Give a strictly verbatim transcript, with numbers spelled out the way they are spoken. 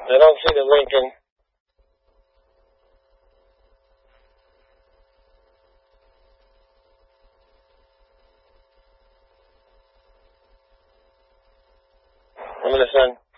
I don't see the Lincoln. I'm gonna send.